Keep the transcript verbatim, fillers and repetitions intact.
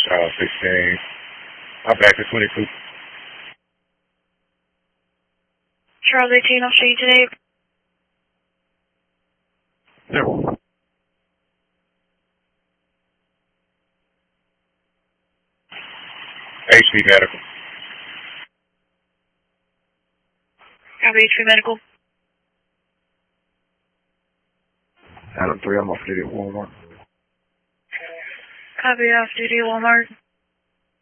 Charles sixteen. I'm back to twenty-two. Charles eighteen, I'll show you today. No. H C Medical. Copy, H P Medical. Adam three, I'm off duty at Walmart. Copy, off duty at Walmart.